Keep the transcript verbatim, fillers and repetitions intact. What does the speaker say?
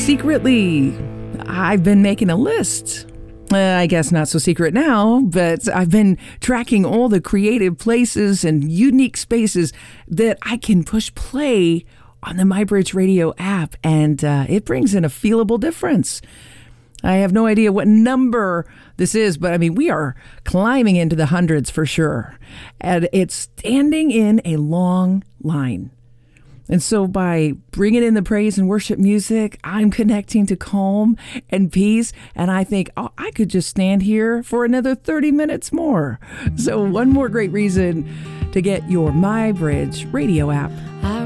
secretly, I've been making a list. Uh, I guess not so secret now, but I've been tracking all the creative places and unique spaces that I can push play on the MyBridge Radio app, and uh, it brings in a feelable difference. I have no idea what number this is, but I mean, we are climbing into the hundreds for sure. And it's standing in a long line. And so by bringing in the praise and worship music, I'm connecting to calm and peace. And I think, oh, I could just stand here for another thirty minutes more. So one more great reason to get your MyBridge Radio app. I